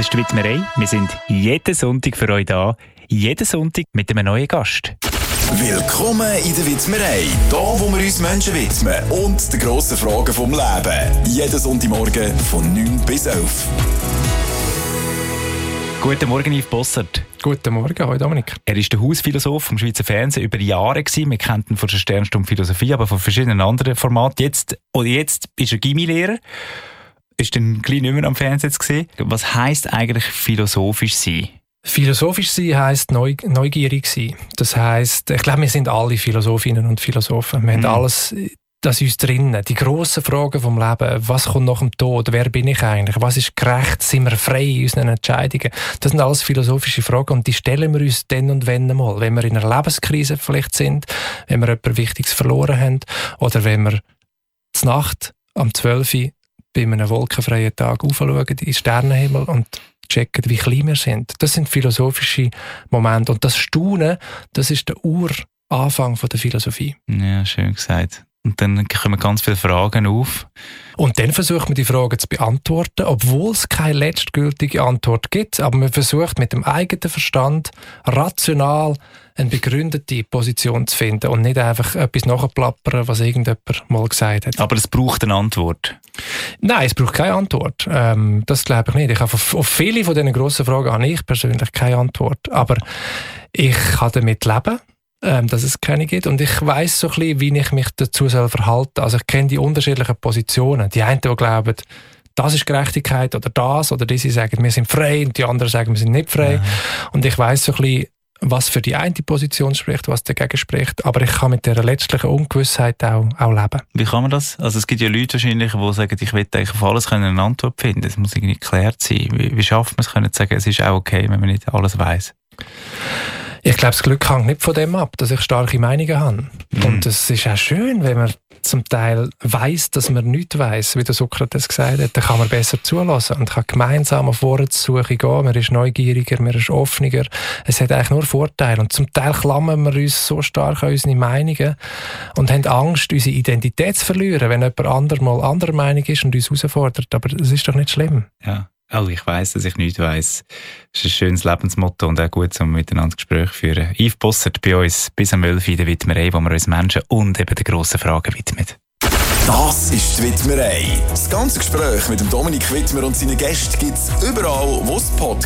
ist die Widmerei. Wir sind jeden Sonntag für euch da. Jeden Sonntag mit einem neuen Gast. Willkommen in der Widmerei. Hier, wo wir uns Menschen widmen und den grossen Fragen vom Leben. Jeden Sonntagmorgen von 9 bis 11. Guten Morgen, Yves Bossert. Guten Morgen, hallo Dominik. Er ist der Hausphilosoph vom Schweizer Fernsehen über Jahre gewesen. Wir kennen ihn von der Sternstunde Philosophie, aber von verschiedenen anderen Formaten. Jetzt ist er Gymnasielehrer. Ist dann gleich nicht mehr am Fernsehen zu sehen. Was heisst eigentlich philosophisch sein? Philosophisch sein heisst neugierig sein. Das heisst, ich glaube, wir sind alle Philosophinnen und Philosophen. Wir haben alles das uns drinnen. Die grossen Fragen vom Leben. Was kommt nach dem Tod? Wer bin ich eigentlich? Was ist gerecht? Sind wir frei in unseren Entscheidungen? Das sind alles philosophische Fragen und die stellen wir uns dann und wenn einmal. Wenn wir in einer Lebenskrise vielleicht sind, wenn wir etwas Wichtiges verloren haben oder wenn wir zur Nacht am 12 Uhr bei einem wolkenfreien Tag aufschauen in den Sternenhimmel und checken, wie klein wir sind. Das sind philosophische Momente. Und das Staunen, das ist der Uranfang der Philosophie. Ja, schön gesagt. Und dann kommen ganz viele Fragen auf. Und dann versucht man, die Fragen zu beantworten, obwohl es keine letztgültige Antwort gibt. Aber man versucht mit dem eigenen Verstand rational eine begründete Position zu finden und nicht einfach etwas nachplappern, was irgendjemand mal gesagt hat. Aber es braucht eine Antwort. Nein, es braucht keine Antwort. Das glaube ich nicht. Ich habe auf viele von diesen grossen Fragen habe ich persönlich keine Antwort. Aber ich kann damit leben, dass es keine gibt. Und ich weiss so ein bisschen, wie ich mich dazu verhalten soll. Also ich kenne die unterschiedlichen Positionen. Die einen, die glauben, das ist Gerechtigkeit oder das. Oder die sagen, wir sind frei. Und die anderen sagen, wir sind nicht frei. Und ich weiss so ein bisschen, was für die eine Position spricht, was dagegen spricht. Aber ich kann mit dieser letztlichen Ungewissheit auch leben. Wie kann man das? Also es gibt ja Leute wahrscheinlich, die sagen, ich will eigentlich auf alles eine Antwort finden. Es muss irgendwie geklärt sein. Wie schafft man es, können zu sagen, es ist auch okay, wenn man nicht alles weiss? Ich glaube, das Glück hängt nicht von dem ab, dass ich starke Meinungen habe. Und es ist auch schön, wenn man zum Teil weiss, dass man nichts weiss, wie der Sokrates gesagt hat. Dann kann man besser zulassen und kann gemeinsam auf Wortsuche gehen. Man ist neugieriger, man ist offener. Es hat eigentlich nur Vorteile. Und zum Teil klammern wir uns so stark an unsere Meinungen und haben Angst, unsere Identität zu verlieren, wenn jemand mal anderer Meinung ist und uns herausfordert. Aber das ist doch nicht schlimm. Ja. Oh, ich weiss, dass ich nichts weiss. Das ist ein schönes Lebensmotto und auch gut, um miteinander Gespräche zu führen. Yves Bossert bei uns bis am 11 Uhr in der Widmerei, wo wir uns Menschen und eben den grossen Fragen widmen. Das ist die Widmerei. Das ganze Gespräch mit dem Dominik Widmer und seinen Gästen gibt es überall, wo es Podcasts